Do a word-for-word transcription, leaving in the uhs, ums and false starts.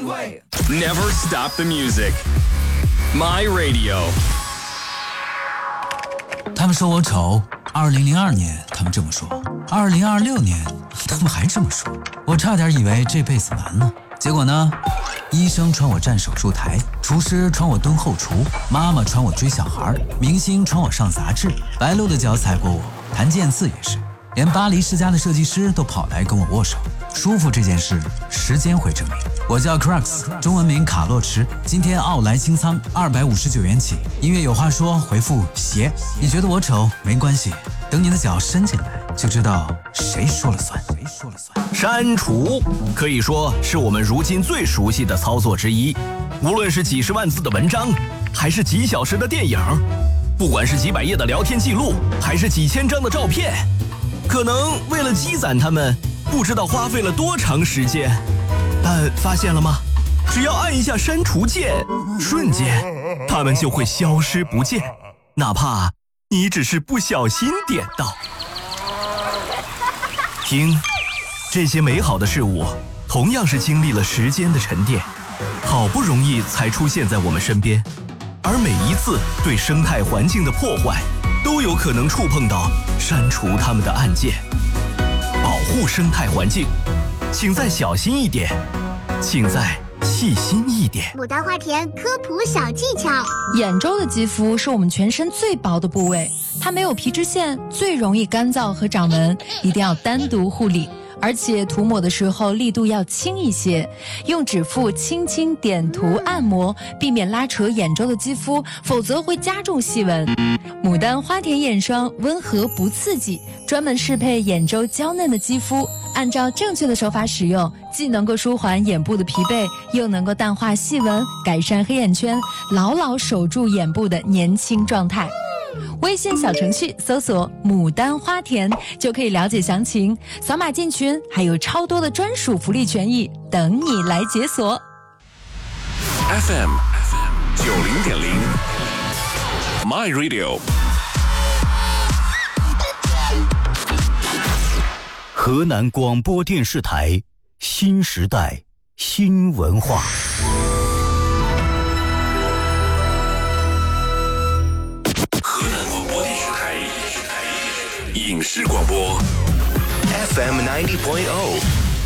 单位。 Never stop the music. My Radio。 他们说我丑，二零零二年他们这么说，二零二六年他们还这么说，我差点以为这辈子完了。结果呢？医生传我站手术台，厨师传我蹲后厨，妈妈传我追小孩，明星传我上杂志，白鹿的脚踩过我，谭健次也是，连巴黎世家的设计师都跑来跟我握手。舒服这件事，时间会证明。我叫 Crux， 中文名卡洛驰，今天奥莱清仓二百五十九元起。音乐有话说，回复鞋。你觉得我丑没关系，等你的脚伸进来，就知道谁说了算。谁说了算？ 删除可以说是我们如今最熟悉的操作之一。无论是几十万字的文章，还是几小时的电影，不管是几百页的聊天记录，还是几千张的照片，可能为了积攒它们，不知道花费了多长时间。但发现了吗？只要按一下删除键，瞬间它们就会消失不见，哪怕你只是不小心点到。听，这些美好的事物同样是经历了时间的沉淀，好不容易才出现在我们身边，而每一次对生态环境的破坏，都有可能触碰到删除它们的按键。保护生态环境，请再小心一点，请再细心一点。 牡丹花田科普小技巧： 眼周的肌肤是我们全身最薄的部位，它没有皮脂腺，最容易干燥和长纹，一定要单独护理。而且涂抹的时候力度要轻一些，用指腹轻轻点涂按摩，避免拉扯眼周的肌肤，否则会加重细纹。牡丹花田眼霜温和不刺激，专门适配眼周娇嫩的肌肤，按照正确的手法使用，既能够舒缓眼部的疲惫，又能够淡化细纹，改善黑眼圈，牢牢守住眼部的年轻状态。微信小程序搜索牡丹花田就可以了解详情，扫码进群还有超多的专属福利权益等你来解锁。 F M 九零点零 My Radio。 河南广播电视台新时代新文化。 影视广播 F M ninety point oh